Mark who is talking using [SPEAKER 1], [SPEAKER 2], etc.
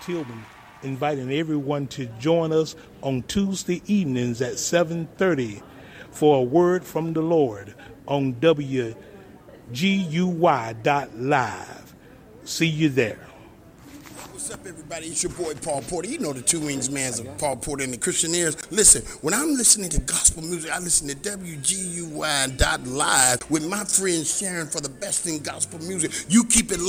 [SPEAKER 1] Tillman, inviting everyone to join us on Tuesday evenings at 7:30 for a word from the Lord on WGUY.live. See you there.
[SPEAKER 2] What's up, everybody? It's your boy, Paul Porter. You know the Two Wings Mans of Paul Porter and the Christianeers. Listen, when I'm listening to gospel music, I listen to WGUY.live with my friend Sharon for the best in gospel music. You keep it